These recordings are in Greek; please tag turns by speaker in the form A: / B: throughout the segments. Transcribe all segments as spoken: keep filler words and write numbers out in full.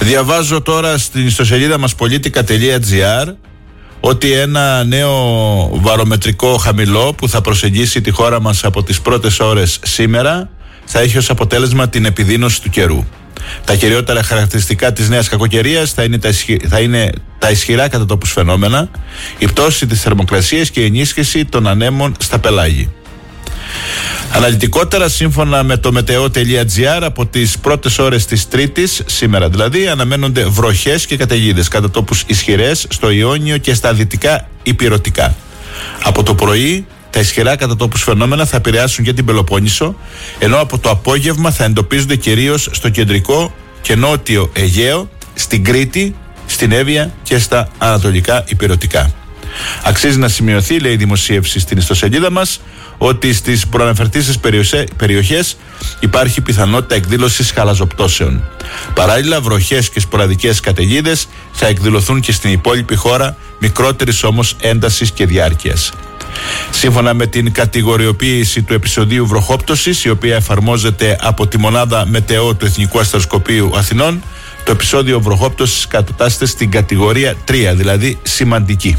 A: Διαβάζω τώρα στην ιστοσελίδα μας πολιτικά τελεία τζι άρ ότι ένα νέο βαρομετρικό χαμηλό που θα προσεγγίσει τη χώρα μας από τις πρώτες ώρες σήμερα θα έχει ως αποτέλεσμα την επιδείνωση του καιρού. Τα κυριότερα χαρακτηριστικά της νέας κακοκαιρίας θα είναι τα, ισχυ... θα είναι τα ισχυρά κατά τόπους φαινόμενα, η πτώση της θερμοκρασίας και η ενίσχυση των ανέμων στα πελάγη. Αναλυτικότερα, σύμφωνα με το μετεό τελεία τζι άρ, από τις πρώτες ώρες της Τρίτης, σήμερα δηλαδή, αναμένονται βροχές και καταιγίδες κατά τόπους ισχυρές στο Ιόνιο και στα δυτικά ηπειρωτικά. Από το πρωί, τα ισχυρά κατά τόπους φαινόμενα θα επηρεάσουν και την Πελοπόννησο, ενώ από το απόγευμα θα εντοπίζονται κυρίως στο κεντρικό και νότιο Αιγαίο, στην Κρήτη, στην Εύβοια και στα ανατολικά ηπειρωτικά. Αξίζει να σημειωθεί, λέει η δημοσίευση στην ιστοσελίδα μας, ότι στις προαναφερθήσεις περιοχές υπάρχει πιθανότητα εκδήλωσης χαλαζοπτώσεων. Παράλληλα, βροχές και σποραδικές καταιγίδες θα εκδηλωθούν και στην υπόλοιπη χώρα, μικρότερης όμως έντασης και διάρκειας. Σύμφωνα με την κατηγοριοποίηση του επεισοδίου βροχόπτωσης, η οποία εφαρμόζεται από τη μονάδα μετεό του Εθνικού Αστροσκοπείου Αθηνών, το επεισόδιο βροχόπτωσης κατατάσσεται στην κατηγορία τρία, δηλαδή σημαντική.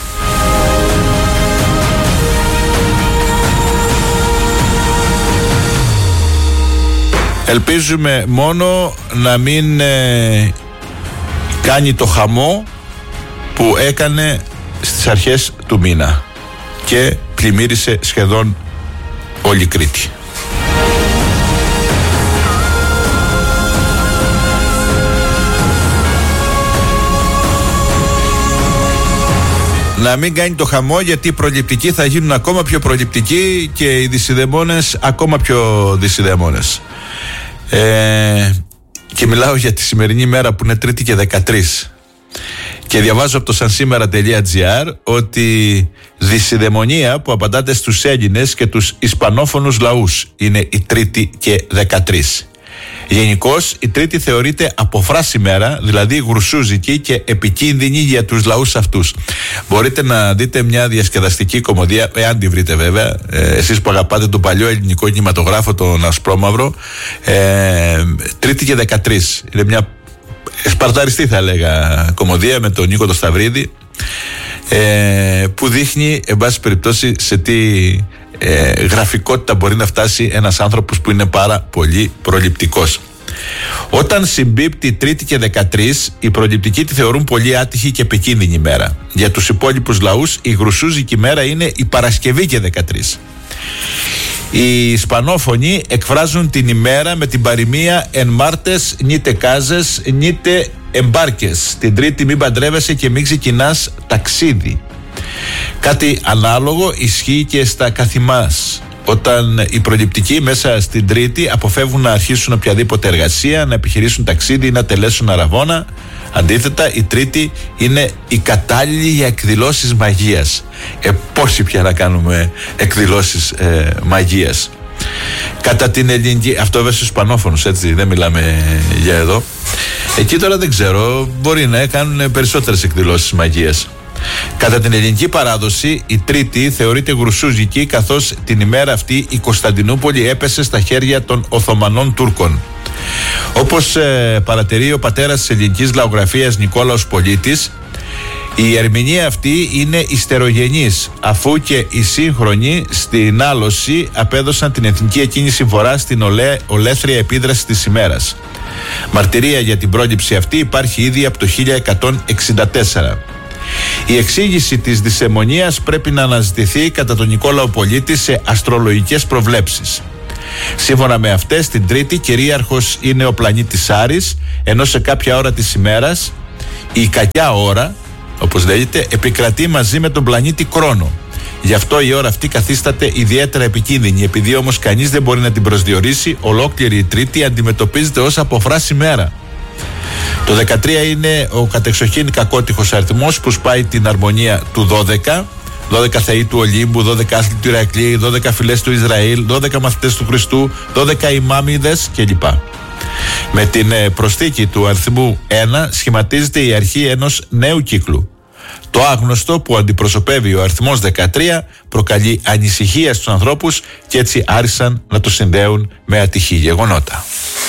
A: Ελπίζουμε μόνο να μην ε, κάνει το χαμό που έκανε στις αρχές του μήνα και πλημμύρισε σχεδόν όλη η Κρήτη. Να μην κάνει το χαμό, γιατί οι προληπτικοί θα γίνουν ακόμα πιο προληπτικοί και οι δυσιδαιμόνες ακόμα πιο δυσιδαιμόνες. Ε, και μιλάω για τη σημερινή μέρα που είναι Τρίτη και δεκατρείς. Και διαβάζω από το σανσήμερα τελεία τζι άρ ότι δυσιδαιμονία που απαντάται στους Έλληνες και τους ισπανόφωνους λαούς είναι η Τρίτη και δεκατρείς. Γενικώς η Τρίτη θεωρείται αποφράση μέρα, δηλαδή γρουσούζικη και επικίνδυνη για τους λαούς αυτούς. Μπορείτε να δείτε μια διασκεδαστική κομμωδία, εάν τη βρείτε βέβαια, ε, εσείς που αγαπάτε τον παλιό ελληνικό κινηματογράφο, τον Ασπρόμαυρο, ε, Τρίτη και δεκατρείς. Είναι μια σπαρταριστή, θα έλεγα, κομμωδία με τον Νίκο το Σταυρίδη, ε, που δείχνει, εν πάση περιπτώσει, σε τι ε, γραφικότητα μπορεί να φτάσει ένας άνθρωπος που είναι πάρα πολύ προληπτικός. Όταν συμπίπτει Τρίτη και δεκατρείς, οι προληπτικοί τη θεωρούν πολύ άτυχη και επικίνδυνη μέρα. Για τους υπόλοιπους λαούς, η γρουσούζικη μέρα είναι η Παρασκευή και δεκατρείς. Οι Ισπανόφωνοι εκφράζουν την ημέρα με την παροιμία «Εν Μάρτες νίτε κάζες, νίτε εμπάρκες». Την Τρίτη μην παντρεύεσαι και μην ξεκινάς ταξίδι. Κάτι ανάλογο ισχύει και στα καθημάς. Όταν οι προληπτικοί μέσα στην Τρίτη αποφεύγουν να αρχίσουν οποιαδήποτε εργασία, να επιχειρήσουν ταξίδι ή να τελέσουν αραβώνα, αντίθετα η Τρίτη είναι η κατάλληλη για εκδηλώσεις μαγείας. Ε, πόσοι πια να κάνουμε εκδηλώσεις ε, μαγείας. Κατά την ελληνική, αυτό βέβαια στους Ισπανόφωνους, έτσι, δεν μιλάμε για εδώ. Εκεί τώρα δεν ξέρω, μπορεί να κάνουν περισσότερες εκδηλώσεις μαγείας. Κατά την ελληνική παράδοση, η Τρίτη θεωρείται γρουσούζικη, καθώς την ημέρα αυτή η Κωνσταντινούπολη έπεσε στα χέρια των Οθωμανών Τούρκων. Όπως ε, παρατηρεί ο πατέρας της ελληνικής λαογραφίας Νικόλαος Πολίτης, η ερμηνεία αυτή είναι ιστερογενής, αφού και οι σύγχρονοι στην άλωση απέδωσαν την εθνική εκείνη συμφορά στην ολέ, ολέθρια επίδραση της ημέρας. Μαρτυρία για την πρόληψη αυτή υπάρχει ήδη από το χίλια εκατόν εξήντα τέσσερα. Η εξήγηση της δυσαιμονίας πρέπει να αναζητηθεί κατά τον Νικόλαο Πολίτη σε αστρολογικές προβλέψεις. Σύμφωνα με αυτές, την Τρίτη κυρίαρχος είναι ο πλανήτης Άρης, ενώ σε κάποια ώρα της ημέρας η κακιά ώρα, όπως λέγεται, επικρατεί μαζί με τον πλανήτη Κρόνο. Γι' αυτό η ώρα αυτή καθίσταται ιδιαίτερα επικίνδυνη. Επειδή όμως κανείς δεν μπορεί να την προσδιορίσει, ολόκληρη η Τρίτη αντιμετωπίζεται ως αποφράση μέρα. Το δεκατρία είναι ο κατεξοχήν κακότυχος αριθμός που σπάει την αρμονία του δώδεκα. δώδεκα θεοί του Ολύμπου, δώδεκα άθλοι του Ηρακλή, δώδεκα φυλές του Ισραήλ, δώδεκα μαθητές του Χριστού, δώδεκα ημάμιδες κλπ. Με την προσθήκη του αριθμού ένα σχηματίζεται η αρχή ενός νέου κύκλου. Το άγνωστο που αντιπροσωπεύει ο αριθμός δεκατρία προκαλεί ανησυχία στους ανθρώπους και έτσι άρχισαν να το συνδέουν με ατυχή γεγονότα.